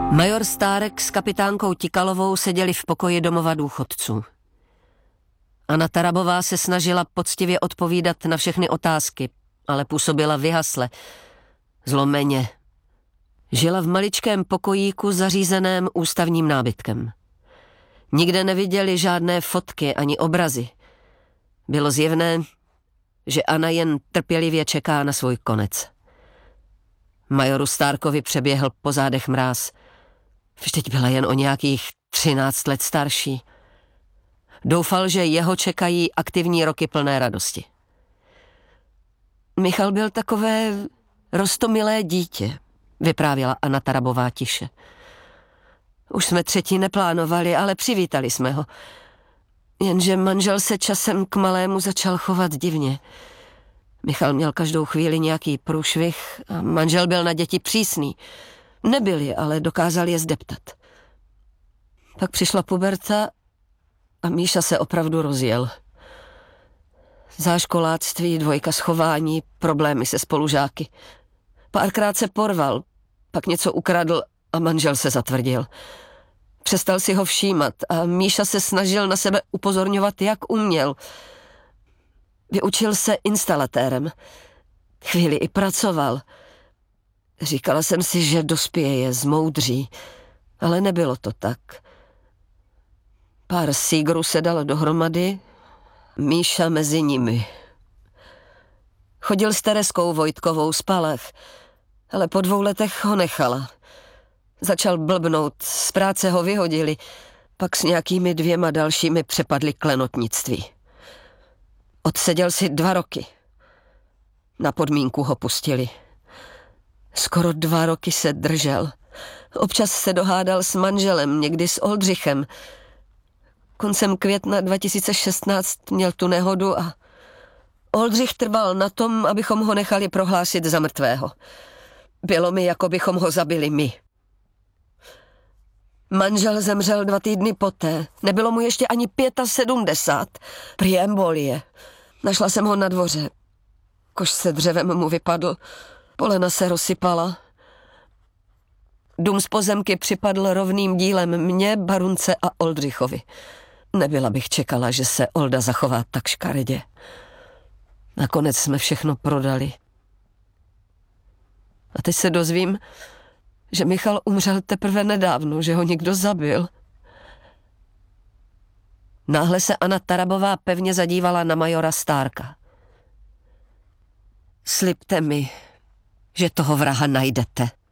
Major Stárek s kapitánkou Tikalovou seděli v pokoji domova důchodců. Anna Tarabová se snažila poctivě odpovídat na všechny otázky, ale působila vyhasle, zlomeně. Žila v maličkém pokojíku zařízeném ústavním nábytkem. Nikde neviděli žádné fotky ani obrazy. Bylo zjevné, že Anna jen trpělivě čeká na svůj konec. Majoru Stárkovi přeběhl po zádech mráz. Vždyť byla jen o nějakých 13 let starší. Doufal, že jeho čekají aktivní roky plné radosti. Michal byl takové roztomilé dítě, vyprávěla Anna Tarabová tiše. Už jsme třetí neplánovali, ale přivítali jsme ho. Jenže manžel se časem k malému začal chovat divně. Michal měl každou chvíli nějaký průšvih a manžel byl na děti přísný. Nebyl je, ale dokázal je zdeptat. Pak přišla puberta a Míša se opravdu rozjel. Záškoláctví, dvojka schování, problémy se spolužáky. Párkrát se porval, pak něco ukradl a manžel se zatvrdil. Přestal si ho všímat a Míša se snažil na sebe upozorňovat, jak uměl. Vyučil se instalatérem. Chvíli i pracoval. Říkala jsem si, že dospěje, zmoudří, ale nebylo to tak. Pár sígrů se dalo dohromady, Míša mezi nimi. Chodil s Tereskou Vojtkovou z Palach, ale po 2 letech ho nechala. Začal blbnout, z práce ho vyhodili, pak s nějakými 2 dalšími přepadli klenotnictví. Odseděl si 2 roky. Na podmínku ho pustili. Skoro 2 roky se držel. Občas se dohádal s manželem, někdy s Oldřichem. Koncem května 2016 měl tu nehodu a Oldřich trval na tom, abychom ho nechali prohlásit za mrtvého. Bylo mi, jako bychom ho zabili my. Manžel zemřel 2 týdny poté. Nebylo mu ještě ani 75. Prý embolie. Našla jsem ho na dvoře. Koš se dřevem mu vypadl. Polena se rozsypala. Dům z pozemky připadl rovným dílem mně, Barunce a Oldřichovi. Nebyla bych čekala, že se Olda zachová tak škaredě. Nakonec jsme všechno prodali. A teď se dozvím, že Michal umřel teprve nedávno, že ho někdo zabil. Náhle se Anna Tarabová pevně zadívala na majora Stárka. Slibte mi, že toho vraha najdete.